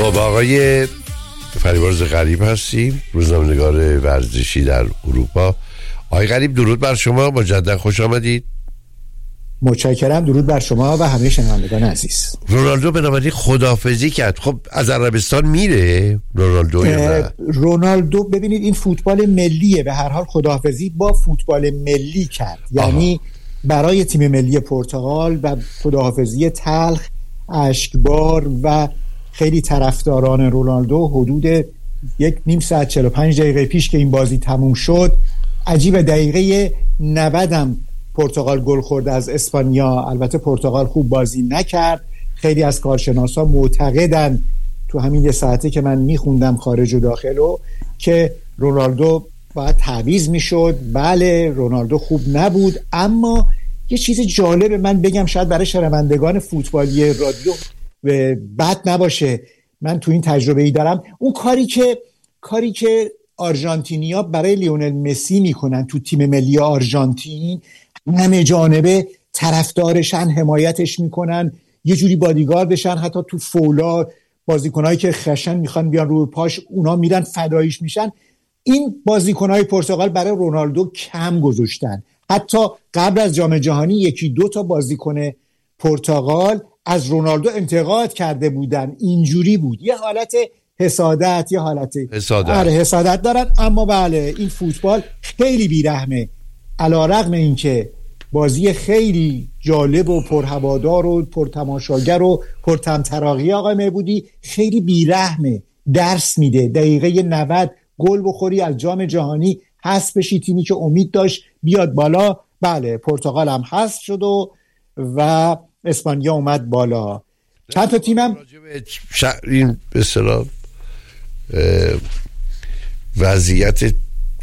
خب آقای فریبرز غریب هستیم، روزنامه‌نگار ورزشی در اروپا. آقای غریب درود بر شما، مجددا خوش آمدید. متشکرم، درود بر شما و همه شنوندگان عزیز. رونالدو بنابراین خداحافظی کرد. خب از عربستان میره رونالدو یا نه؟ رونالدو ببینید این فوتبال ملیه، به هر حال خداحافظی با فوتبال ملی کرد. یعنی برای تیم ملی پرتغال و خداحافظی تلخ، اشکبار و خیلی طرفداران رونالدو حدود 1:30 45 دقیقه پیش که این بازی تموم شد، عجیب دقیقه 90 هم پرتغال گل خورد از اسپانیا. البته پرتغال خوب بازی نکرد. خیلی از کارشناسا معتقدن تو همین یه ساعته که من میخوندم خارج و داخلو که رونالدو باید تعویض میشد. بله رونالدو خوب نبود، اما یه چیز جالب من بگم شاید برای شنوندگان فوتبالی رادیو بد نباشه، من تو این تجربه ای دارم. اون کاری که آرژانتینیا برای لیونل مسی میکنن تو تیم ملی آرژانتین، همه جانبه طرفدارشن، حمایتش میکنن، یه جوری بادیگاردشن. حتی تو فولا بازیکنایی که خشن میخوان بیان روی پاش اونا میرن فداییش میشن. این بازیکنای پرتغال برای رونالدو کم گذاشتن. حتی قبل از جام جهانی 1-2 بازیکن پرتغال از رونالدو انتقاد کرده بودن. اینجوری بود، یه حالت حسادت، یه حالت حسادت دارن. اما بله این فوتبال خیلی بیرحمه، علی‌رغم اینکه بازی خیلی جالب و پرهوادار و پرتماشاگر و پرطمطراقی آقای معبودی، خیلی بیرحمه، درس میده. دقیقه 90 گل بخوری از جام جهانی حذف بشی، تیمی که امید داشت بیاد بالا. بله پرتغال هم حذف شد و اسپانیا اومد بالا. چند تا تیمم این به اصطلاح وضعیت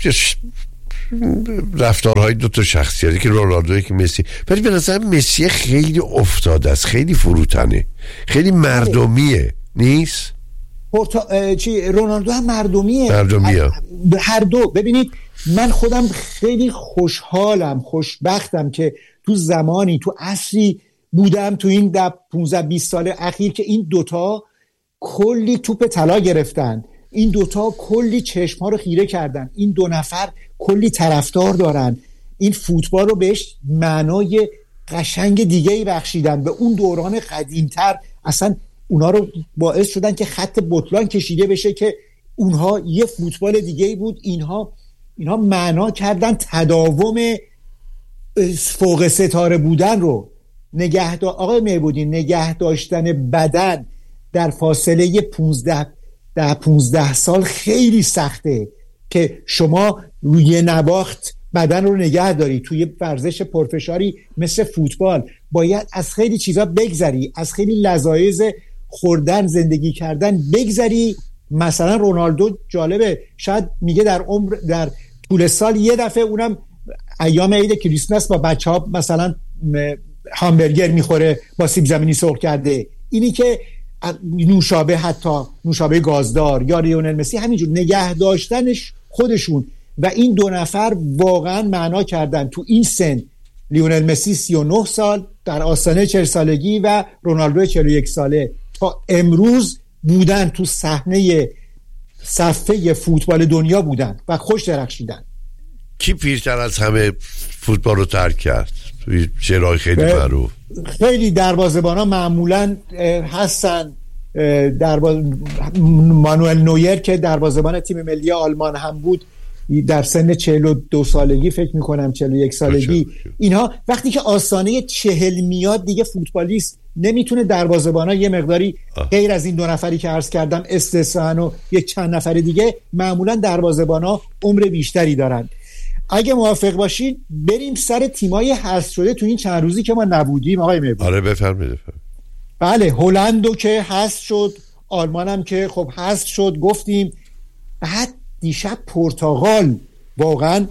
رفتارهای دو تا شخصیتی که رونالدو که مسی، ولی به نظر مسی خیلی افتاده است، خیلی فروتنه، خیلی مردمیه نیست؟ رونالدو هم مردمیه. هر دو. ببینید من خودم خیلی خوشحالم، خوشبختم که تو زمانی، تو عصری بودم تو این 15-20 سال اخیر که این دوتا کلی توپ طلا گرفتن، این دوتا کلی چشم‌ها رو خیره کردن، این دو نفر کلی طرفدار دارن، این فوتبال رو بهش معنای قشنگ دیگه‌ای بخشیدن. به اون دوران قدیمتر اصلا اونا رو باعث شدن که خط بطلان کشیده بشه که اونها یه فوتبال دیگه‌ای بود. اینها معنا کردن تداوم فوق ستاره بودن رو. آقای معبودی، نگه داشتن بدن در فاصله 15 سال خیلی سخته که شما روی نواخت بدن رو نگه داری. توی ورزش پرفشاری مثل فوتبال باید از خیلی چیزا بگذری، از خیلی لذایذ خوردن، زندگی کردن بگذری. مثلا رونالدو جالبه، شاید میگه در طول سال یه دفعه، اونم ایام عید کریسمس، با بچه‌ها مثلا همبرگر میخوره با سیب زمینی سرخ کرده. اینی که نوشابه، حتی نوشابه گازدار، یا لیونل مسی همینجور نگه داشتنش خودشون. و این دو نفر واقعا معنا کردن تو این سن. لیونل مسی 39 سال در آستانه 40 سالگی و رونالدو 41 ساله تا امروز بودن تو صفحه فوتبال دنیا بودن و خوش درخشیدن. کی پیرتر از همه فوتبال رو ترک کرد؟ توی شعرهای خیلی معروف خیلی دروازه‌بانا معمولا هستن. مانوئل نویر که دروازه‌بان تیم ملی آلمان هم بود، در سن 42 سالگی فکر میکنم 41 سالگی، اینها وقتی که آستانه 40 میاد دیگه فوتبالیست نمیتونه. دروازه‌بانا یه مقداری غیر از این دو نفری که عرض کردم استثناءن و یک چند نفر دیگه، معمولا دروازه‌بانا عمر بیشتری دارن. اگه موافق باشید بریم سر تیمای حذف شده تو این چند روزی که ما نبودیم آقای معبود. آره بفرمایید. بله هلندو که حذف شد، آلمان هم که خب حذف شد گفتیم. بعد دیشب پرتغال واقعا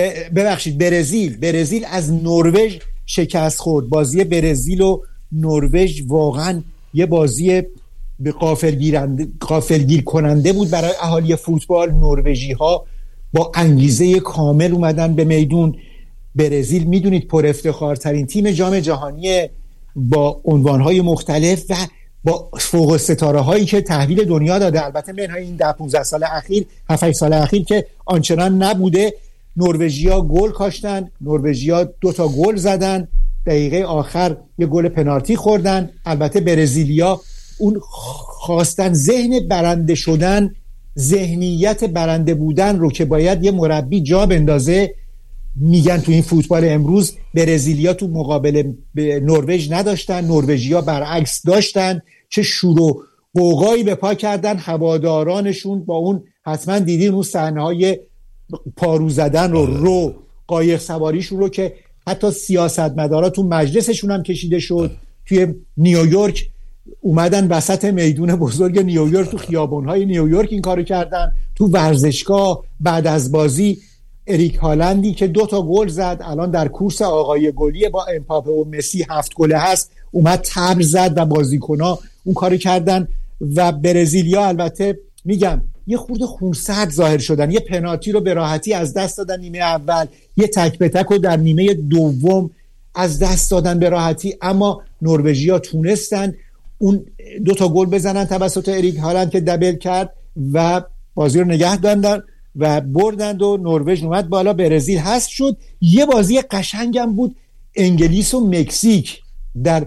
برزیل از نروژ شکست خورد. بازی برزیل و نروژ واقعا یه بازی به غافلگیر کننده بود برای اهالی فوتبال. نروژی ها با انگیزه کامل اومدن به میدون. برزیل میدونید پر افتخارترین تیم جام جهانی با عنوانهای مختلف و با فوق ستاره هایی که تحویل دنیا داده، البته منهای این 10-15 سال اخیر 7-8 سال اخیر که آنچنان نبوده. نروژیا گل کاشتن، نروژیا 2 تا گل زدن، دقیقه آخر یه گل پنالتی خوردن. البته برزیلیا اون خواستن ذهن برنده شدن، ذهنیت برنده بودن رو که باید یه مربی جا بندازه، میگن تو این فوتبال امروز برزیلیا تو مقابل نروژ نداشتن، نروژیا برعکس داشتن. چه شور و غوغایی به پا کردن هوادارانشون با اون، حتما دیدین اون صحنه‌های پارو زدن رو قایق سواریشون رو که حتی سیاستمدارا تو مجلسشون هم کشیده شد. توی نیویورک اومدن وسط میدون بزرگ نیویورک، تو خیابان‌های نیویورک این کارو کردن. تو ورزشگاه بعد از بازی اریک هالندی که 2 تا گل زد، الان در کورس آقای گلی با امباپه و مسی 7 گل هست، اومد تبر زد و بازیکن‌ها اون کارو کردن. و برزیلیا البته میگم یه خورده خونسرد ظاهر شدن، یه پنالتی رو به راحتی از دست دادن نیمه اول، یه تک به تک رو در نیمه دوم از دست دادن به راحتی، اما نروژیا تونستن اون 2 تا گل بزنن توسط اریک هالند که دبل کرد و بازی رو نگه داشتن و بردند و نروژ اومد بالا، برزیل حذف شد. یه بازی قشنگم بود انگلیس و مکزیک در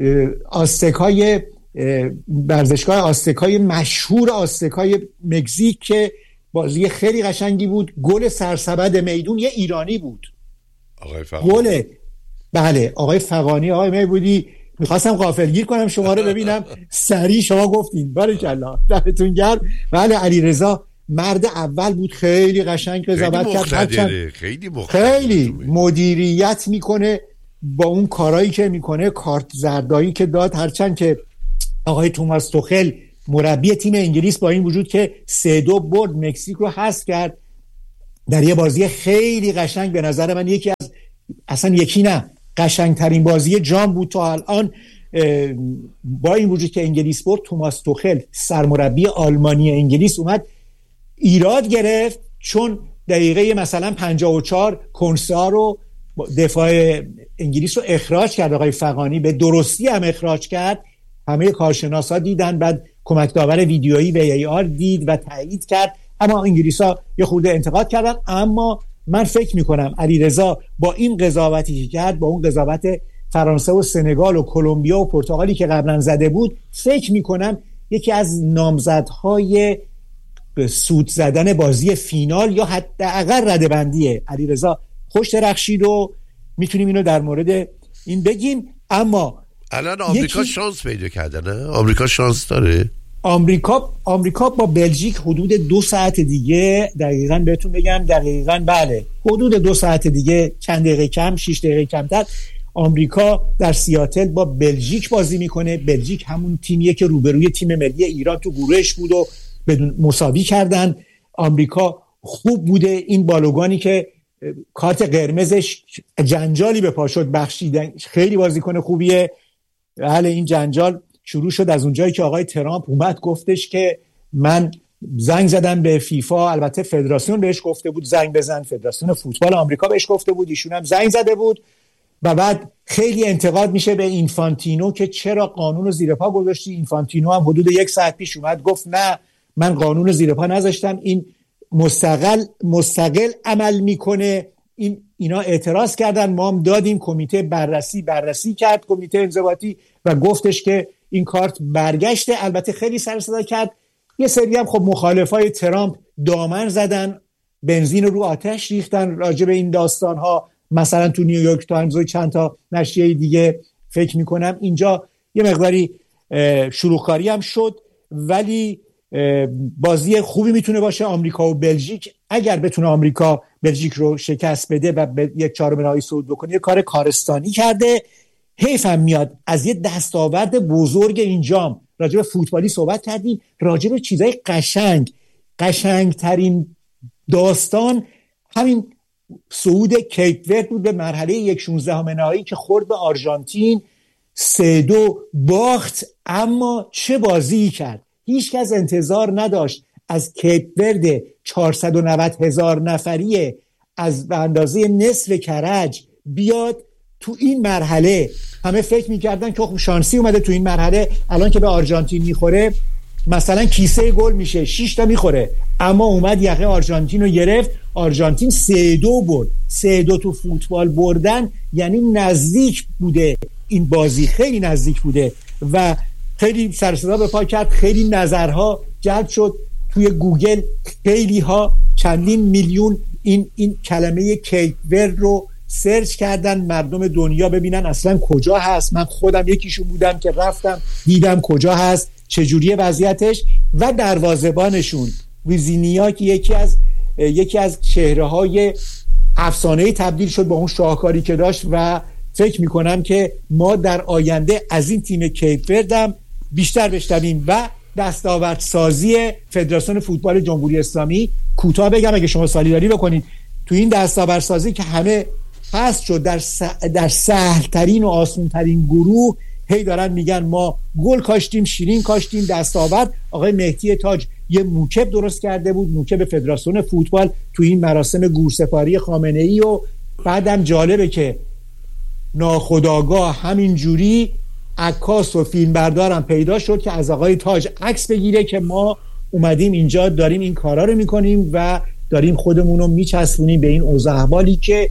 آستکای ورزشگاه آستکای مشهور آستکای مکزیک که بازی خیلی قشنگی بود. گل سرسبد میدون یه ایرانی بود، آقای فقانی. گل بله آقای فقانی. آقای میبودی میخواستم غافلگیر کنم شما رو ببینم سریع شما گفتین، بارکالله دمتون گرم. بله علیرضا مرد اول بود، خیلی قشنگ قضاوت کرد، خیلی مدیریت میکنه با اون کارهایی که میکنه، کارت زردایی که داد. هرچند که آقای توماس توخل مربی تیم انگلیس با این وجود که 3-2 برد مکزیک رو حذف کرد در یه بازی خیلی قشنگ، به نظر من یکی از یکی نه قشنگترین بازی جام بود تا الان. با این وجود که انگلیس برد، توماس توخل سرمربی آلمانی انگلیس اومد ایراد گرفت چون دقیقه مثلا 54 کنسا رو دفاع انگلیس رو اخراج کرد. آقای فقانی به درستی هم اخراج کرد، همه کارشناسا دیدن، بعد کمک داور ویدیویی VAR دید و تایید کرد، اما انگلیسا یه خورده انتقاد کردن. اما من فکر میکنم علیرضا با این قضاوتی که کرد، با اون قضاوت فرانسه و سنگال و کلمبیا و پرتغالی که قبلا زده بود، فکر میکنم یکی از نامزدهای به سود زدن بازی فینال یا حداقل رده‌بندیه. علیرضا خوش درخشید و میتونیم اینو در مورد این بگیم. اما الان آمریکا شانس پیدا کرده، نه؟ آمریکا شانس داره. آمریکا با بلژیک حدود 2 ساعت دیگه، دقیقاً بهتون بگم دقیقاً بله حدود 2 ساعت دیگه، چند دقیقه کم، 6 دقیقه کمتر، آمریکا در سیاتل با بلژیک بازی میکنه. بلژیک همون تیمیه که روبروی تیم ملی ایران تو گروهش بود و بدون مساوی کردن. آمریکا خوب بوده، این بالوگانی که کارت قرمزش جنجالی به پا شد بخشیدن، خیلی بازیکن خوبیه. حالا این جنجال شروع شد از اونجایی که آقای ترامپ اومد گفتش که من زنگ زدم به فیفا، البته فدراسیون بهش گفته بود زنگ بزن، فدراسیون فوتبال آمریکا بهش گفته بود، ایشون هم زنگ زده بود و بعد خیلی انتقاد میشه به اینفانتینو که چرا قانون رو زیر پا گذاشتی. اینفانتینو هم حدود 1 ساعت پیش اومد گفت نه من قانون رو زیر پا نذاشتم، این مستقل عمل میکنه. اینا اعتراض کردن، ما هم دادیم، کمیته بررسی کرد، کمیته انضباطی، و گفتش که این کارت برگشته. البته خیلی سر صدا کرد، یه سری هم خب مخالفای ترامپ دامن زدن، بنزین رو آتش ریختن راجع به این داستان ها، مثلا تو نیویورک تایمز و چند تا نشریه دیگه. فکر میکنم اینجا یه مقداری شروعکاری هم شد، ولی بازی خوبی میتونه باشه آمریکا و بلژیک. اگر بتونه آمریکا بلژیک رو شکست بده و به 1/4 نهایی صعود بکنه، یه کار کارستانی کرده. حیف هم میاد از یه دستاورد بزرگ این جام راجع به فوتبالی صحبت کردیم، راجع به چیزای قشنگترین داستان همین صعود کیپ ورد بود به مرحله 1/16 نهایی که خورد به آرژانتین، 3-2 باخت. اما چه بازی کرد، هیچ کس انتظار نداشت از کیپ ورد 490,000 نفری از به اندازه نصف کرج بیاد تو این مرحله همه فکر میکردن که خب شانسی اومده تو این مرحله، الان که به آرژانتین میخوره مثلا کیسه گل میشه 6 تا میخوره، اما اومد یقه آرژانتین رو گرفت. آرژانتین 3-2 برد. 3-2 تو فوتبال بردن یعنی نزدیک بوده، این بازی خیلی نزدیک بوده و خیلی سر صدا به پا کرد، خیلی نظرها جلب شد توی گوگل، خیلی ها چندین میلیون این کلمه کیپ ورد رو سرچ کردن مردم دنیا ببینن اصلا کجا هست. من خودم یکیشون بودم که رفتم دیدم کجا هست، چجوریه وضعیتش. و دروازه‌بانشون ویزینیا که یکی از چهره‌های افسانه‌ای تبدیل شد با اون شاهکاری که داشت و فکر می‌کنم که ما در آینده از این تیم کیپ وردم بیشتر بشنویم. و دستاوردسازی فدراسیون فوتبال جمهوری اسلامی، کوتاه بگم اگه شما سالیداری بکنید، تو این دستاوردسازی که همه پست شد در سهل‌ترین و آسان‌ترین گروه، هی دارن میگن ما گل کاشتیم، شیرین کاشتیم. دستاورد آقای مهدی تاج یه موکب درست کرده بود، موکب فدراسیون فوتبال تو این مراسم گورسپاری خامنه‌ای. و بعدم جالبه که ناخودآگاه همین جوری عکاس و فیلمبردارم پیدا شد که از آقای تاج عکس بگیره که ما اومدیم اینجا داریم این کارا رو میکنیم و داریم خودمون رو میچسبونیم به این اوضاع احوالی که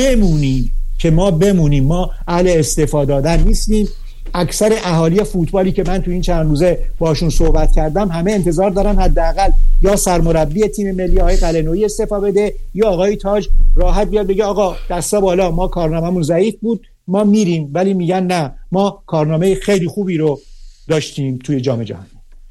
ما بمونیم، ما اهل استفاده دادن نیستیم. اکثر اهالی فوتبالی که من تو این چند روزه باشون صحبت کردم همه انتظار دارن حداقل یا سرمربی تیم ملی آقای قلعه‌نویی استعفا بده یا آقای تاج راحت بیاد بگه آقا دستا بالا، ما کارنامه‌مون ضعیف بود، ما میریم. ولی میگن نه، ما کارنامه خیلی خوبی رو داشتیم توی جام جهانی.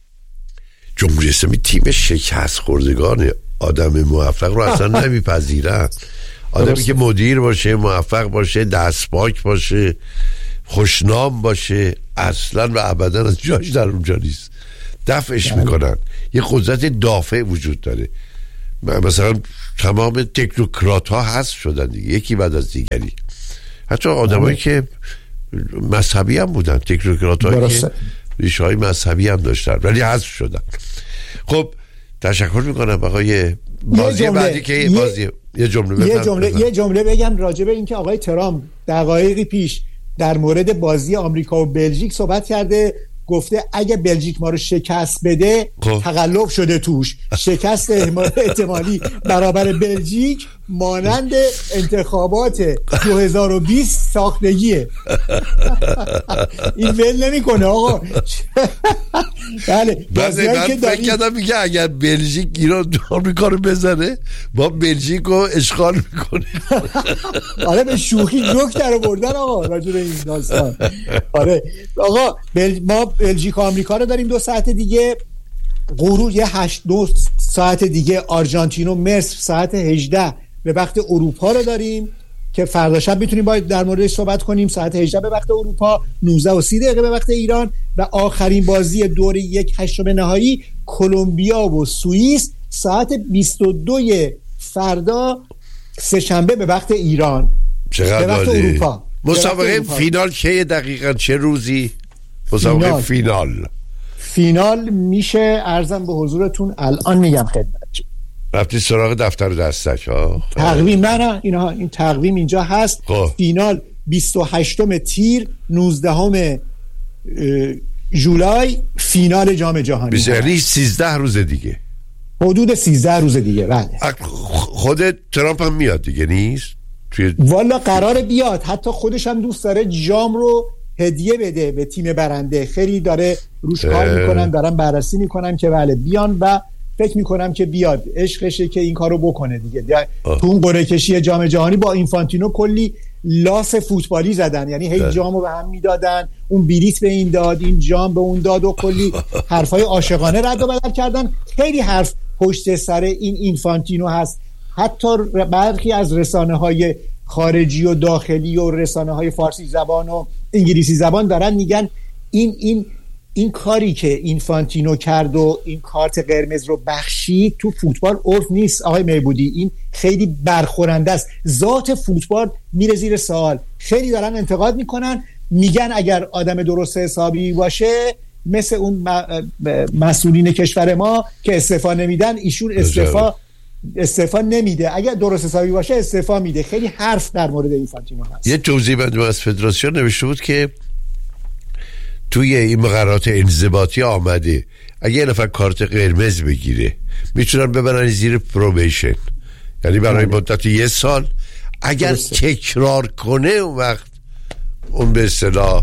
جمهوری اسلامی تیم شکست خوردگان، آدم موفق رو اصلا نمیپذیرن. آدمی که مدیر باشه، موفق باشه، دستپاک باشه، خوشنام باشه، اصلا و ابدا از جاش در اونجا نیست، دفعش میکنن. یه قدرت دافع وجود داره. مثلا تمام تکنوکرات ها حذف شدن دیگه، یکی بعد از دیگری. حتی آدمایی که مذهبی هم بودن، تکنوکرات هایی که ریشه های مذهبی هم داشتن ولی حذف شدن. خب تشکر میکنم آقای بازی بعدی که یه جمله بگم راجع به اینکه آقای ترامپ دقایقی پیش در مورد بازی آمریکا و بلژیک صحبت کرده، گفته اگه بلژیک ما رو شکست بده تقلب شده توش، شکست احتمالی برابر بلژیک مانند انتخابات 2020 ساختگیه. این ول نمیکنه آقا. بله من فکر کردم میگه اگر بلژیک ایران آمریکا رو بزنه با بلژیک رو اشغال میکنه. آره به شوخی جوک در آوردن آقا راجع به این داستان. آره آقا ما بلژیک و آمریکا رو داریم 2 ساعت دیگه، غروب یه 8-9 ساعت دیگه آرژانتین و مصر ساعت 18 به وقت اروپا رو داریم که فردا شب میتونیم باید در موردش صحبت کنیم. ساعت 18 به وقت اروپا، 19:30 به وقت ایران. و آخرین بازی دور 1/8 نهایی کلمبیا و سوئیس ساعت 22 فردا سه‌شنبه به وقت ایران، به وقت اروپا. مسابقه فینال که دقیقاً چه روزی؟ مسابقه فینال میشه عرضم به حضورتون الان میگم خدمتتون. رفتی سراغ دفتر دستک ها؟ تقویم نه این تقویم اینجا هست. فینال 28 تیر 19 ژولای فینال جام جهانی. یعنی 13 روز دیگه، حدود 13 روز دیگه. بله خود ترامپ هم میاد دیگه نیست؟ والا قراره بیاد، حتی خودش هم دوست داره جام رو هدیه بده به تیم برنده. خیلی داره روش کار میکنن، دارن بررسی میکنن که بله بیان و فکر میکنم که بیاد. عشقشه که این کارو بکنه دیگه. تو اون قرعه کشی جام جهانی با اینفانتینو کلی لاس فوتبالی زدن، یعنی هی جامو به هم میدادن، اون بلیت به این داد، این جام به اون داد و کلی حرفای عاشقانه رد و بدل کردن. خیلی حرف پشت سر این اینفانتینو هست. حتی برخی از رسانه‌های خارجی و داخلی و رسانه‌های فارسی زبان و انگلیسی زبان دارن میگن این کاری که اینفانتینو کرد و این کارت قرمز رو بخشید تو فوتبال عرف نیست آقای میبودی. این خیلی برخورنده است، ذات فوتبال میره زیر سوال. خیلی دارن انتقاد میکنن، میگن اگر آدم درست حسابی باشه مثل اون مسئولین کشور ما که استعفا نمیدن، ایشون استعفا استعفا نمیده، اگر درست حسابی باشه استعفا میده. خیلی حرف در مورد اینفانتینو هست. یه توضیح بدم از فدراسیون نوشته بود که توی این مقررات انضباطی آمده اگه یه نفر کارت قرمز بگیره میتونن ببرن زیر پروبیشن، یعنی برای مدت 1 سال. اگر تکرار کنه اون وقت اون به اصطلاح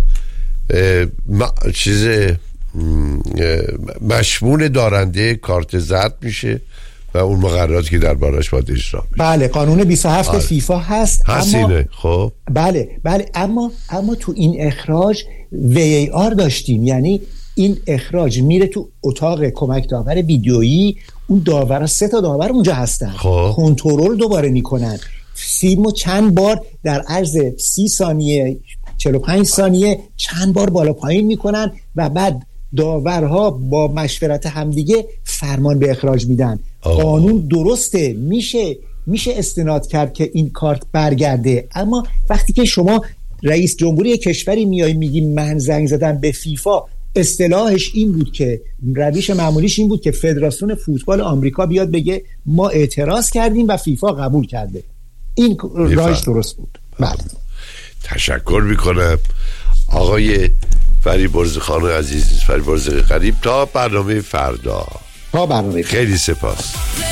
مشمول دارنده کارت زرد میشه و اون مقرراتی که دربارش باید اجرا بشه. بله قانون 27 فیفا هست اینه. خب بله اما تو این اخراج VAR داشتیم، یعنی این اخراج میره تو اتاق کمک داور ویدیویی، اون داورا 3 تا داور اونجا هستن، کنترل دوباره میکنن، فیلمو چند بار در عرض 30 ثانیه 45 ثانیه چند بار بالا پایین میکنن و بعد داورها با مشورت همدیگه فرمان به اخراج میدن. قانون درسته، میشه استناد کرد که این کارت برگرده، اما وقتی که شما رئیس جمهوری کشوری میای میگی من زنگ زدم به فیفا، اصطلاحش این بود که روش معمولیش این بود که فدراسیون فوتبال آمریکا بیاد بگه ما اعتراض کردیم و فیفا قبول کرده. این راهش درست بود. بله تشکر میکنم آقای فریبرز خان عزیز، فریبرز غریب. تا برنامه فردا. خیلی سپاس.